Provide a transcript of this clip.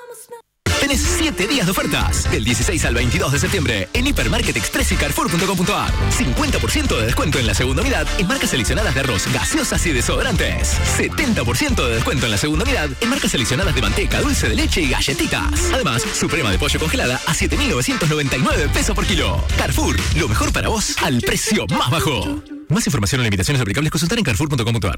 Tenés 7 días de ofertas, del 16 al 22 de septiembre, en Hipermarket Express y Carrefour.com.ar. 50% de descuento en la segunda unidad en marcas seleccionadas de arroz, gaseosas y desodorantes. 70% de descuento en la segunda unidad en marcas seleccionadas de manteca, dulce de leche y galletitas. Además, suprema de pollo congelada a 7.999 pesos por kilo. Carrefour, lo mejor para vos al precio más bajo. Más información o limitaciones aplicables, consultar en Carrefour.com.ar.